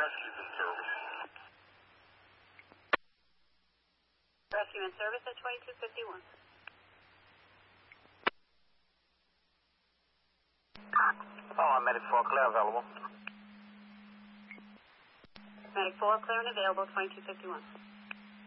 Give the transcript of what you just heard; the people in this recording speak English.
Rescue's in service. Rescue in service at 2251. Medic 4, clear available. Medic 4, clear and available, 2251.